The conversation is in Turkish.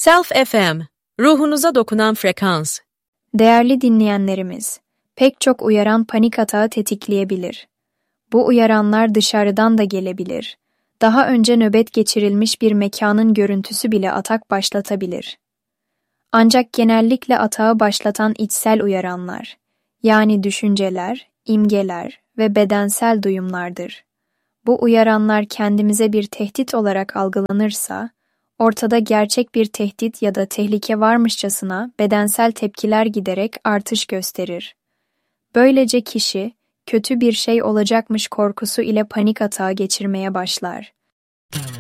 Self FM, ruhunuza dokunan frekans. Değerli dinleyenlerimiz, pek çok uyaran panik atağı tetikleyebilir. Bu uyaranlar dışarıdan da gelebilir. Daha önce nöbet geçirilmiş bir mekanın görüntüsü bile atak başlatabilir. Ancak genellikle atağı başlatan içsel uyaranlar, yani düşünceler, imgeler ve bedensel duyumlardır. Bu uyaranlar kendimize bir tehdit olarak algılanırsa, ortada gerçek bir tehdit ya da tehlike varmışçasına bedensel tepkiler giderek artış gösterir. Böylece kişi, kötü bir şey olacakmış korkusu ile panik atağı geçirmeye başlar.